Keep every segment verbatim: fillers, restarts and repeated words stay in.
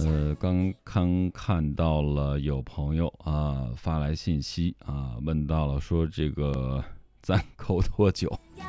呃，刚刚看到了有朋友啊发来信息啊，问到了说这个暂扣多久？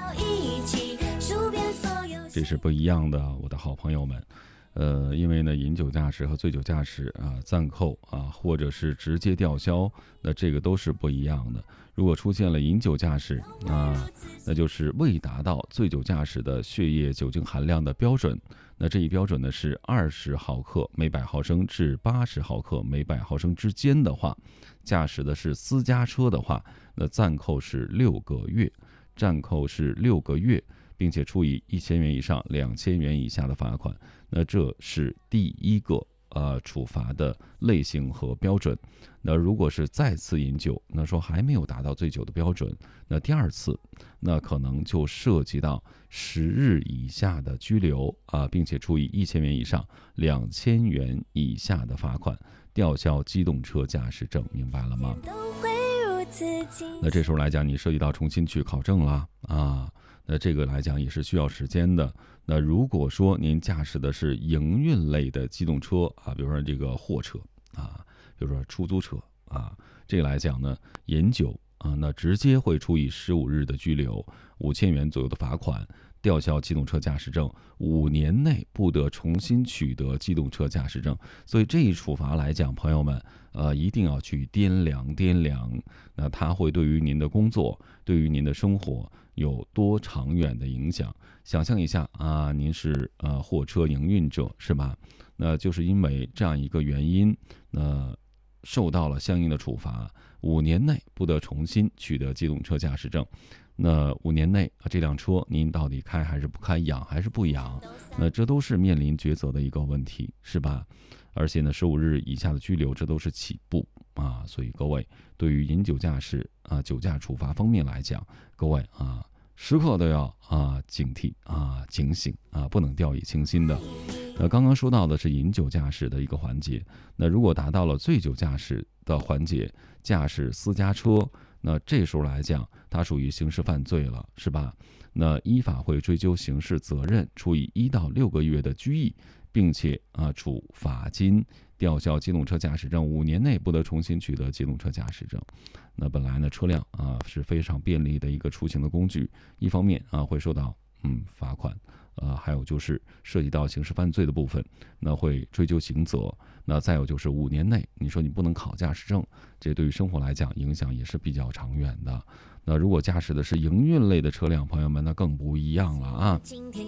这是不一样的，我的好朋友们。呃，因为呢，饮酒驾驶和醉酒驾驶啊，暂扣啊，或者是直接吊销，那这个都是不一样的。如果出现了饮酒驾驶啊，那就是未达到醉酒驾驶的血液酒精含量的标准。那这一标准呢是二十毫克每百毫升至八十毫克每百毫升之间的话，驾驶的是私家车的话，那暂扣是六个月，暂扣是六个月。并且处以一千元以上两千元以下的罚款，那这是第一个呃处罚的类型和标准。那如果是再次饮酒，那说还没有达到醉酒的标准，那第二次，那可能就涉及到十日以下的拘留啊，并且处以一千元以上两千元以下的罚款，吊销机动车驾驶证，明白了吗？那这时候来讲，你涉及到重新去考证了啊。那这个来讲也是需要时间的。那如果说您驾驶的是营运类的机动车啊，比如说这个货车啊，比如说出租车啊，这个来讲呢，饮酒啊，那直接会处以十五日的拘留，五千元左右的罚款，吊销机动车驾驶证，五年内不得重新取得机动车驾驶证。所以这一处罚来讲，朋友们，呃，一定要去掂量掂量，那它会对于您的工作，对于您的生活有多长远的影响？想象一下啊，您是呃货车营运者是吧？那就是因为这样一个原因，那受到了相应的处罚，五年内不得重新取得机动车驾驶证。那五年内啊，这辆车您到底开还是不开，养还是不养？那这都是面临抉择的一个问题，是吧？而且呢，十五日以下的拘留，这都是起步啊。所以各位，对于饮酒驾驶啊、酒驾处罚方面来讲，各位啊，时刻都要啊警惕啊警醒啊，不能掉以轻心的。那刚刚说到的是饮酒驾驶的一个环节，那如果达到了醉酒驾驶的环节，驾驶私家车，那这时候来讲，它属于刑事犯罪了，是吧？那依法会追究刑事责任，处以一到六个月的拘役，并且啊处罚金，吊销机动车驾驶证，五年内不得重新取得机动车驾驶证。那本来呢，车辆啊是非常便利的一个出行的工具，一方面啊会受到嗯罚款，呃还有就是涉及到刑事犯罪的部分，那会追究刑责。那再有就是五年内，你说你不能考驾驶证，这对于生活来讲影响也是比较长远的。那如果驾驶的是营运类的车辆，朋友们，那更不一样了啊。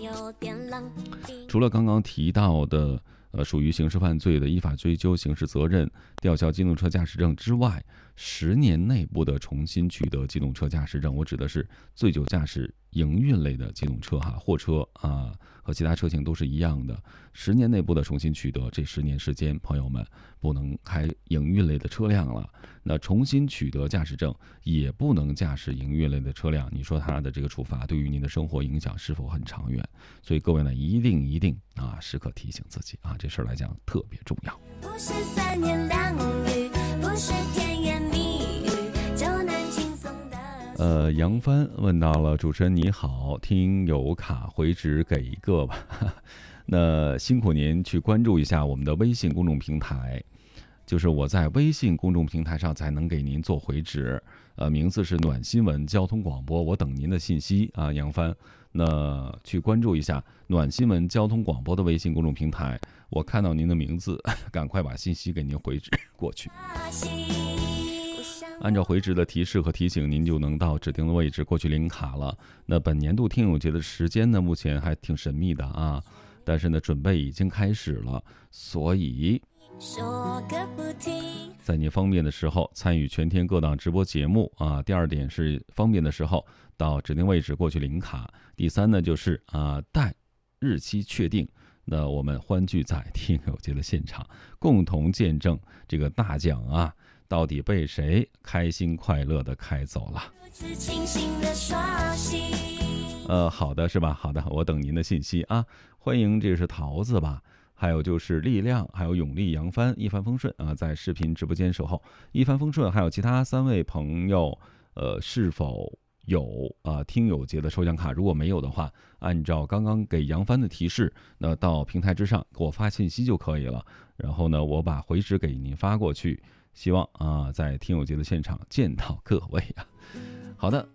除了刚刚提到的呃属于刑事犯罪的，依法追究刑事责任，吊销机动车驾驶证之外，十年内不得重新取得机动车驾驶证。我指的是醉酒驾驶营运类的机动车哈，货车啊和其他车型都是一样的，十年内不得重新取得。这十年时间，朋友们不能开营运类的车辆了。那重新取得驾驶证，也不能驾驶营运类的车辆。你说它的这个处罚对于您的生活影响是否很长远？所以各位呢，一定一定啊，时刻提醒自己啊，这事儿来讲特别重要。不是三言两语，不是甜言蜜语，就能轻松的。呃，杨帆问到了，主持人你好，听友卡回执给一个吧。那辛苦您去关注一下我们的微信公众平台。就是我在微信公众平台上才能给您做回执，呃，名字是暖新闻交通广播，我等您的信息啊，杨帆，那去关注一下暖新闻交通广播的微信公众平台，我看到您的名字，赶快把信息给您回执过去。按照回执的提示和提醒，您就能到指定的位置过去领卡了。那本年度听友节的时间呢，目前还挺神秘的啊，但是呢，准备已经开始了，所以在你方便的时候参与全天各档直播节目啊。第二点是方便的时候到指定位置过去领卡。第三呢就是啊待日期确定，那我们欢聚在听友节的现场，共同见证这个大奖啊到底被谁开心快乐的开走了。呃，好的是吧？好的，我等您的信息啊。欢迎，这是桃子吧？还有就是力量，还有永利、杨帆、一帆风顺啊，在视频直播间守候。一帆风顺，还有其他三位朋友，呃，是否有啊、呃、听友节的抽奖卡，如果没有的话，按照刚刚给杨帆的提示，那到平台之上给我发信息就可以了。然后呢，我把回执给您发过去。希望啊，在听友节的现场见到各位啊。好的，